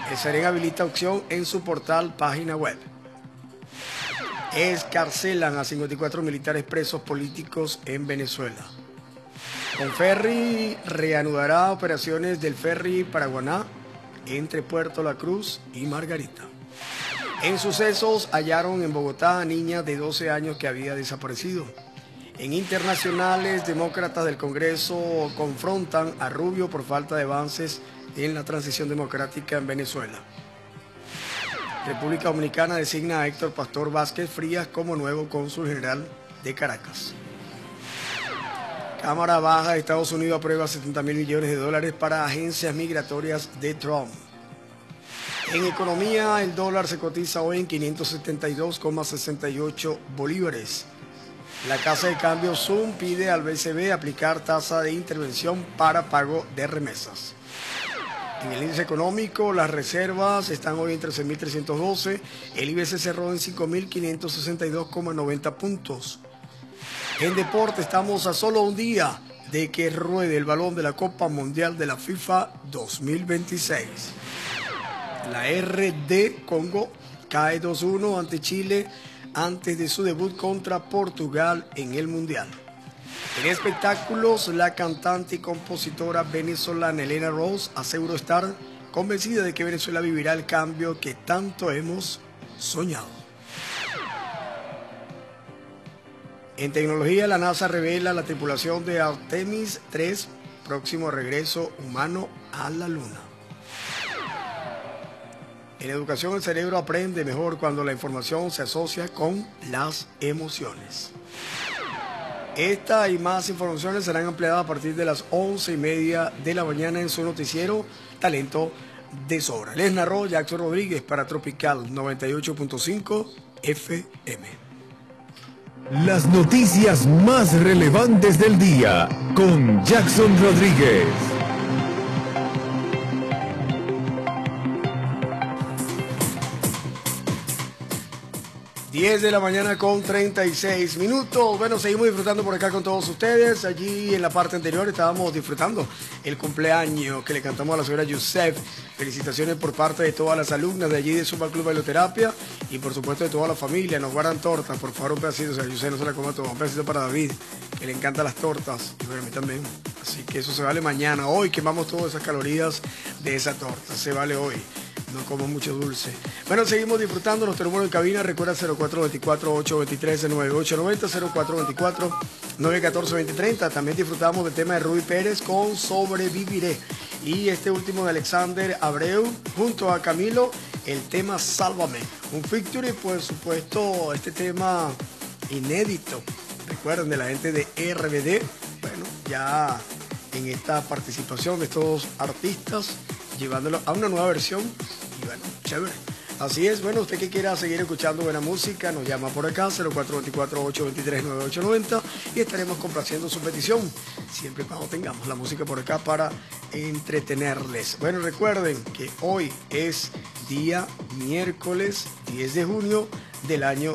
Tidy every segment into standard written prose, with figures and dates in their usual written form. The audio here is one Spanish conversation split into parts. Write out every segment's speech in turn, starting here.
El SEREN habilita opción en su portal página web. Excarcelan a 54 militares presos políticos en Venezuela. Conferri reanudará operaciones del ferry Paraguaná entre Puerto La Cruz y Margarita. En sucesos, hallaron en Bogotá a niña de 12 años que había desaparecido. En internacionales, demócratas del Congreso confrontan a Rubio por falta de avances en la transición democrática en Venezuela. República Dominicana designa a Héctor Pastor Vázquez Frías como nuevo cónsul general de Caracas. Cámara Baja de Estados Unidos aprueba $70.000 millones para agencias migratorias de Trump. En economía, el dólar se cotiza hoy en 572,68 bolívares. La Casa de Cambio Zoom pide al BCB aplicar tasa de intervención para pago de remesas. En el índice económico, las reservas están hoy en 13.312, el IBC cerró en 5.562,90 puntos. En deporte estamos a solo un día de que ruede el balón de la Copa Mundial de la FIFA 2026. La RD Congo cae 2-1 ante Chile antes de su debut contra Portugal en el Mundial. En espectáculos, la cantante y compositora venezolana Elena Rose aseguró estar convencida de que Venezuela vivirá el cambio que tanto hemos soñado. En tecnología, la NASA revela la tripulación de Artemis 3, próximo regreso humano a la Luna. En educación, el cerebro aprende mejor cuando la información se asocia con las emociones. Esta y más informaciones serán ampliadas a partir de las 11:30 de la mañana en su noticiero Talento de Sobra. Les narró Jackson Rodríguez para Tropical 98.5 FM. Las noticias más relevantes del día con Jackson Rodríguez. 10 de la mañana con 36 minutos. Bueno, seguimos disfrutando por acá con todos ustedes. Allí en la parte anterior estábamos disfrutando el cumpleaños que le cantamos a la señora Yusef. Felicitaciones por parte de todas las alumnas de allí de Zumba Club Bailoterapia y por supuesto de toda la familia. Nos guardan tortas, por favor un pedacito. O sea, Yusef no se la coma toda. Un pedacito para David, que le encantan las tortas. Y bueno, a mí también. Así que eso se vale mañana. Hoy quemamos todas esas calorías de esa torta. Se vale hoy. No como mucho dulce. Bueno, seguimos disfrutando. Nuestro número en cabina, recuerda 0424-823-9890, 0424-914-2030. También disfrutamos del tema de Ruby Pérez con Sobreviviré. Y este último de Alexander Abreu junto a Camilo, el tema Sálvame. Un feature, por supuesto, este tema inédito. Recuerden, de la gente de RBD. Bueno, ya en esta participación de estos artistas, llevándolo a una nueva versión y bueno, chévere. Así es, bueno, usted que quiera seguir escuchando buena música, nos llama por acá, 0424-823-9890 y estaremos complaciendo su petición, siempre cuando tengamos la música por acá para entretenerles. Bueno, recuerden que hoy es día miércoles 10 de junio del año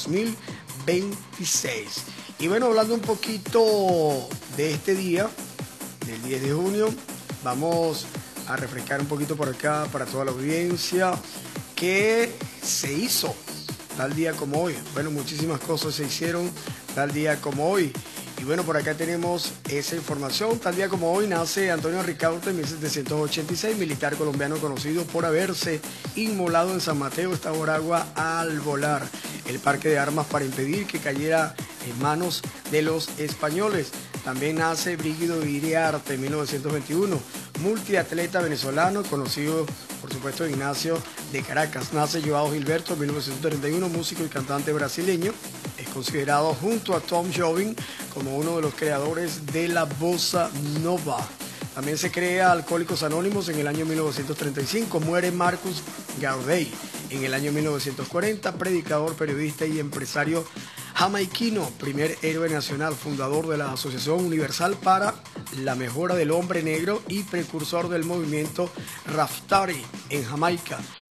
2026. Y bueno, hablando un poquito de este día, del 10 de junio, vamos a refrescar un poquito por acá para toda la audiencia que se hizo tal día como hoy. Bueno, muchísimas cosas se hicieron tal día como hoy. Y bueno, por acá tenemos esa información. Tal día como hoy nace Antonio Ricaurte en 1786, militar colombiano conocido por haberse inmolado en San Mateo, Estado de Aragua, al volar el parque de armas para impedir que cayera en manos de los españoles. También nace Brígido Iriarte en 1921, multiatleta venezolano, conocido por supuesto Ignacio de Caracas. Nace Joao Gilberto en 1931, músico y cantante brasileño. Es considerado junto a Tom Jobim como uno de los creadores de la bossa nova. También se crea Alcohólicos Anónimos en el año 1935. Muere Marcus Garvey en el año 1940, predicador, periodista y empresario jamaiquino, primer héroe nacional, fundador de la Asociación Universal para la Mejora del Hombre Negro y precursor del movimiento Rastafari en Jamaica.